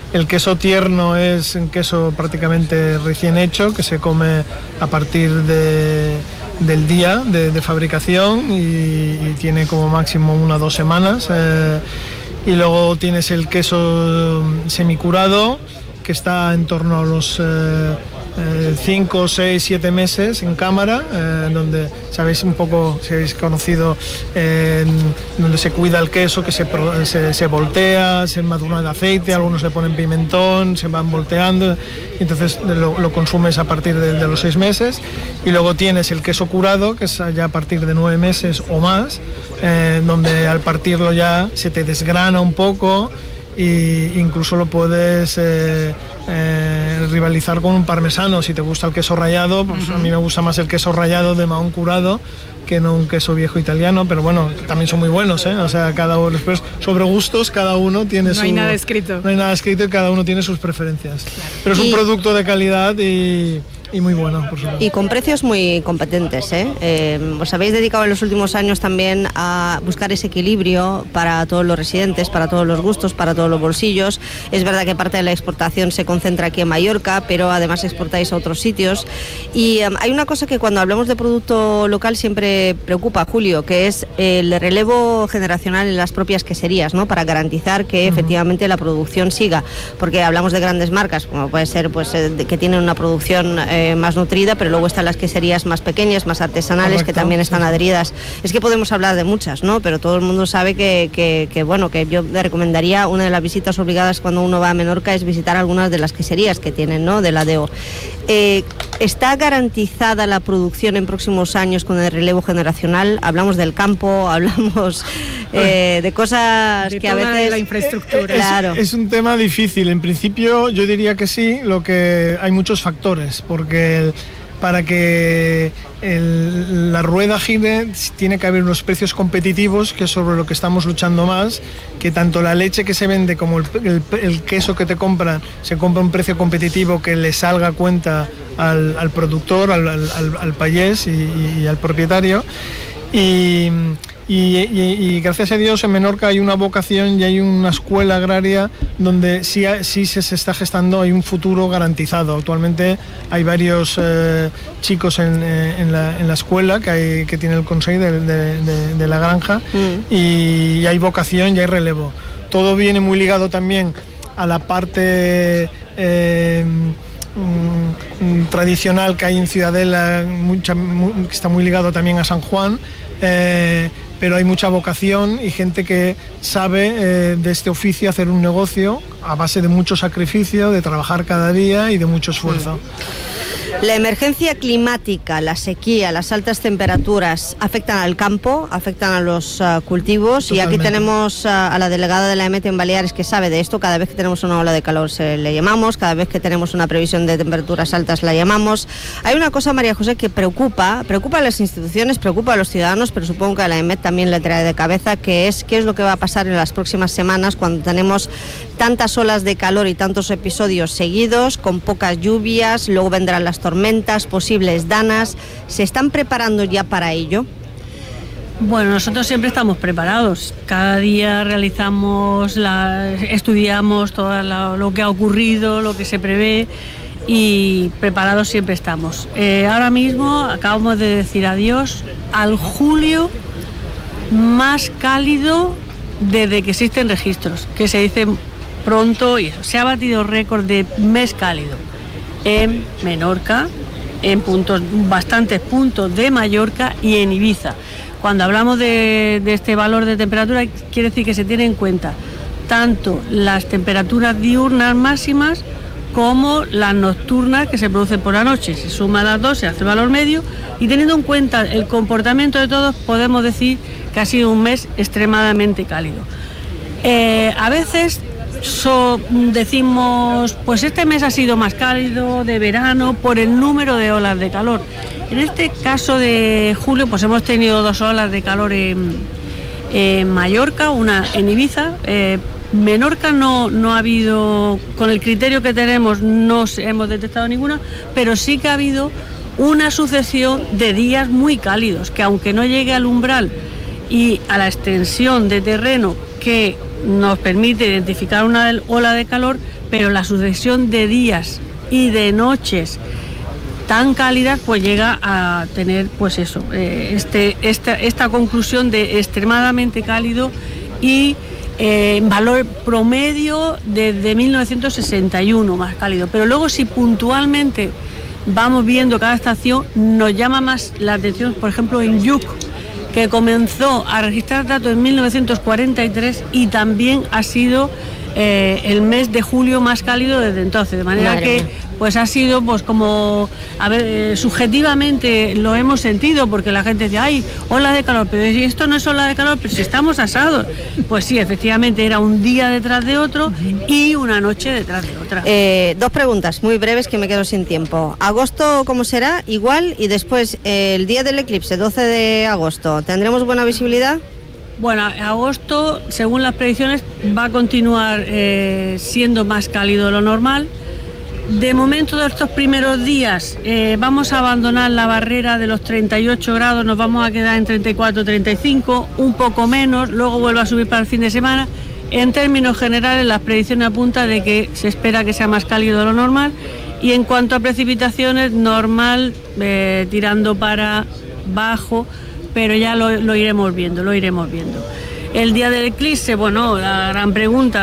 El queso tierno es un queso prácticamente recién hecho, que se come a partir del día de fabricación y tiene como máximo 1 o 2 semanas. Y luego tienes el queso semicurado, que está en torno a los 5, 6, 7 meses en cámara, donde sabéis un poco, si habéis conocido, donde se cuida el queso, que se voltea, se madura en aceite, algunos le ponen pimentón, se van volteando, y entonces lo consumes a partir de los 6 meses. Y luego tienes el queso curado, que es ya a partir de 9 meses o más, donde al partirlo ya se te desgrana un poco e incluso lo puedes rivalizar con un parmesano. Si te gusta el queso rallado, pues a mí me gusta más el queso rallado de Mahón curado que no un queso viejo italiano, pero bueno, también son muy buenos, ¿eh? O sea, cada uno, después, sobre gustos, cada uno tiene No hay nada escrito. No hay nada escrito y cada uno tiene sus preferencias. Claro. Pero es un producto de calidad y muy bueno, por supuesto. Y con precios muy competentes, ¿eh? Os habéis dedicado en los últimos años también a buscar ese equilibrio para todos los residentes, para todos los gustos, para todos los bolsillos. Es verdad que parte de la exportación se concentra aquí en Mallorca, pero además exportáis a otros sitios. Y hay una cosa que cuando hablamos de producto local siempre preocupa, Julio, que es el relevo generacional en las propias queserías, ¿no? Para garantizar que efectivamente la producción siga. Porque hablamos de grandes marcas, como puede ser pues que tienen una producción más nutrida, pero luego están las queserías más pequeñas, más artesanales. Correcto, que también están adheridas. Es que podemos hablar de muchas, ¿no? Pero todo el mundo sabe que yo le recomendaría, una de las visitas obligadas cuando uno va a Menorca es visitar algunas de las queserías que tienen, ¿no? De la DEO. ¿Está garantizada la producción en próximos años con el relevo generacional? Hablamos del campo, hablamos de cosas de que a veces... la infraestructura. Claro. Es un tema difícil. En principio yo diría que sí, lo que hay muchos factores, porque para que la rueda gire tiene que haber unos precios competitivos, que es sobre lo que estamos luchando más, que tanto la leche que se vende como el queso que te compran se compra a un precio competitivo que le salga a cuenta al productor, al payés y al propietario. Y gracias a Dios en Menorca hay una vocación y hay una escuela agraria donde sí se está gestando, hay un futuro garantizado. Actualmente hay varios chicos en la escuela que tiene el consejo de la granja y hay vocación y hay relevo. Todo viene muy ligado también a la parte tradicional que hay en Ciudadela, que está muy ligado también a San Juan. Pero hay mucha vocación y gente que sabe de este oficio hacer un negocio a base de mucho sacrificio, de trabajar cada día y de mucho esfuerzo. La emergencia climática, la sequía, las altas temperaturas afectan al campo, afectan a los cultivos. Totalmente. Y aquí tenemos a la delegada de la EMET en Baleares que sabe de esto. Cada vez que tenemos una ola de calor le llamamos, cada vez que tenemos una previsión de temperaturas altas la llamamos. Hay una cosa, María José, que preocupa a las instituciones, preocupa a los ciudadanos, pero supongo que a la EMET también le trae de cabeza, que es qué es lo que va a pasar en las próximas semanas cuando tenemos tantas olas de calor y tantos episodios seguidos, con pocas lluvias, luego vendrán las tormentas, posibles danas. ¿Se están preparando ya para ello? Bueno, nosotros siempre estamos preparados. Cada día estudiamos todo lo que ha ocurrido, lo que se prevé y preparados siempre estamos. Ahora mismo acabamos de decir adiós al julio más cálido desde que existen registros, que se dice pronto y eso. Se ha batido récord de mes cálido en Menorca, en bastantes puntos de Mallorca y en Ibiza. Cuando hablamos de este valor de temperatura, quiere decir que se tiene en cuenta tanto las temperaturas diurnas máximas como las nocturnas que se producen por la noche. Se suman las dos, se hace el valor medio y teniendo en cuenta el comportamiento de todos, podemos decir que ha sido un mes extremadamente cálido. A veces decimos, pues este mes ha sido más cálido de verano por el número de olas de calor. En este caso de julio, pues hemos tenido 2 olas de calor en Mallorca, una en Ibiza. Menorca no ha habido, con el criterio que tenemos, no hemos detectado ninguna, pero sí que ha habido una sucesión de días muy cálidos, que aunque no llegue al umbral y a la extensión de terreno que nos permite identificar una ola de calor, pero la sucesión de días y de noches tan cálidas pues llega a tener pues eso, esta conclusión de extremadamente cálido y valor promedio desde 1961 más cálido. Pero luego si puntualmente vamos viendo cada estación, nos llama más la atención, por ejemplo, en Yuc, que comenzó a registrar datos en 1943 y también ha sido el mes de julio más cálido desde entonces, de manera Madre que mía. pues ha sido pues como, a ver, subjetivamente lo hemos sentido, porque la gente dice, ay, ola de calor, pero si esto no es ola de calor, pero si estamos asados. Pues sí, efectivamente era un día detrás de otro y una noche detrás de otra. Dos preguntas muy breves que me quedo sin tiempo. ¿Agosto cómo será? Igual, y después el día del eclipse, 12 de agosto, ¿tendremos buena visibilidad? Bueno, agosto, según las predicciones, va a continuar siendo más cálido de lo normal. De momento, de estos primeros días, vamos a abandonar la barrera de los 38 grados, nos vamos a quedar en 34, 35, un poco menos, luego vuelve a subir para el fin de semana. En términos generales, las predicciones apuntan de que se espera que sea más cálido de lo normal, y en cuanto a precipitaciones, normal, tirando para bajo, pero ya lo iremos viendo, El día del eclipse, bueno, la gran pregunta,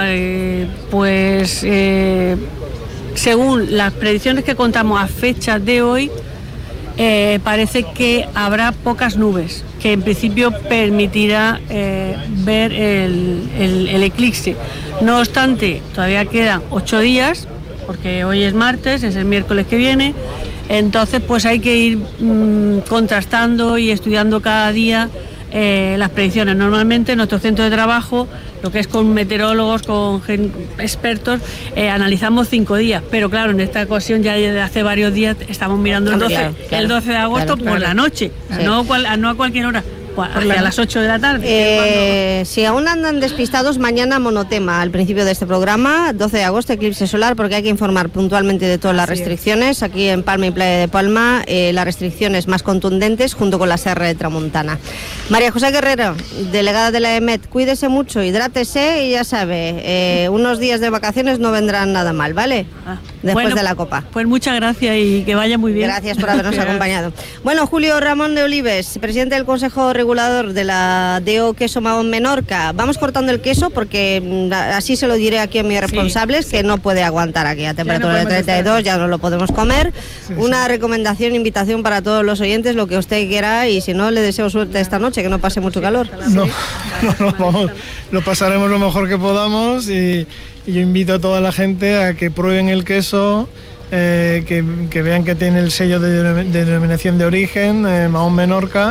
según las predicciones que contamos a fecha de hoy, parece que habrá pocas nubes, que en principio permitirá ver el eclipse. No obstante, todavía quedan 8 días, porque hoy es martes, es el miércoles que viene, entonces pues hay que ir contrastando y estudiando cada día las predicciones. Normalmente en nuestro centro de trabajo, lo que es con meteorólogos, con expertos, analizamos 5 días, pero claro, en esta ocasión ya desde hace varios días estamos mirando el 12, el 12 de agosto por la noche, sí. no a cualquier hora, hacia las 8 de la tarde. Si aún andan despistados, mañana monotema al principio de este programa, 12 de agosto, eclipse solar, porque hay que informar puntualmente de todas las restricciones. Aquí en Palma y Playa de Palma, las restricciones más contundentes junto con la Serra de Tramontana. María José Guerrero, delegada de la EMET, cuídese mucho, hidrátese y ya sabe, unos días de vacaciones no vendrán nada mal, ¿vale? Después de la Copa. Pues muchas gracias y que vaya muy bien. Gracias por habernos acompañado. Bueno, Julio Ramón de Olives, presidente del Consejo Regulador de la DO Queso Mahón Menorca. Vamos cortando el queso porque así se lo diré aquí a mis responsables, que no puede aguantar aquí a temperatura de 32, ya no lo podemos comer. Una recomendación, invitación para todos los oyentes, lo que usted quiera, y si no, le deseo suerte esta noche, que no pase mucho calor. No, vamos, lo pasaremos lo mejor que podamos y yo invito a toda la gente a que prueben el queso, que vean que tiene el sello de denominación de origen, Mahón Menorca,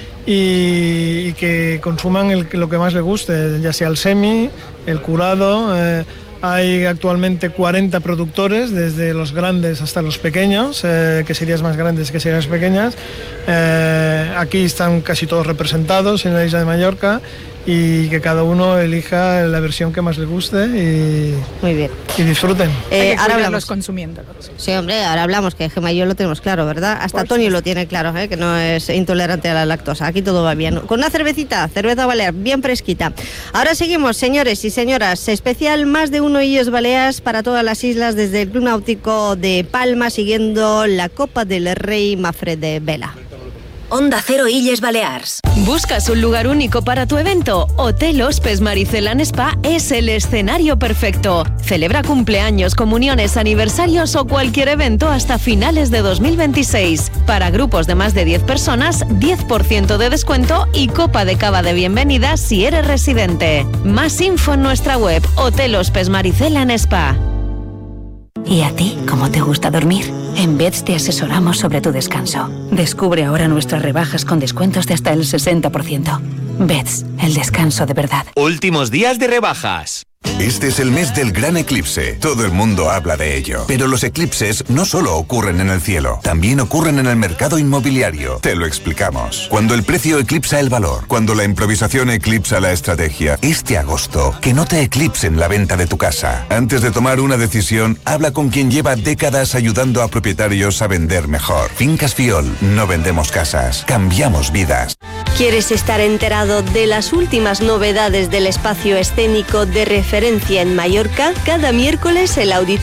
y que consuman lo que más les guste, ya sea el semi, el curado. Hay actualmente 40 productores, desde los grandes hasta los pequeños, queserías más grandes, queserías pequeñas. Aquí están casi todos representados en la isla de Mallorca, y que cada uno elija la versión que más le guste y, muy bien, y disfruten. Ahora hablamos consumiéndolos. Sí, hombre, ahora hablamos, que Gemma y yo lo tenemos claro, ¿verdad? Hasta pues Tony lo tiene claro, que no es intolerante a la lactosa. Aquí todo va bien. Con una cervecita, cerveza balear, bien fresquita. Ahora seguimos, señores y señoras. Especial Más de Uno Illes Balears para todas las islas desde el Club Náutico de Palma, siguiendo la Copa del Rey Mafre de Vela. Onda Cero Illes Balears. ¿Buscas un lugar único para tu evento? Hotel Hospes Maricelan Spa es el escenario perfecto. Celebra cumpleaños, comuniones, aniversarios o cualquier evento hasta finales de 2026. Para grupos de más de 10 personas, 10% de descuento y copa de cava de bienvenida si eres residente. Más info en nuestra web, Hotel Hospes Maricelan Spa. ¿Y a ti cómo te gusta dormir? En Beds te asesoramos sobre tu descanso. Descubre ahora nuestras rebajas con descuentos de hasta el 60%. Beds, el descanso de verdad. Últimos días de rebajas. Este es el mes del gran eclipse. Todo el mundo habla de ello. Pero los eclipses no solo ocurren en el cielo, también ocurren en el mercado inmobiliario. Te lo explicamos. Cuando el precio eclipsa el valor, cuando la improvisación eclipsa la estrategia. Este agosto, que no te eclipsen la venta de tu casa. Antes de tomar una decisión, habla con quien lleva décadas ayudando a propietarios a vender mejor. Fincas Fiol, no vendemos casas, cambiamos vidas. ¿Quieres estar enterado de las últimas novedades del espacio escénico de referencia en Mallorca? Cada miércoles el Auditorio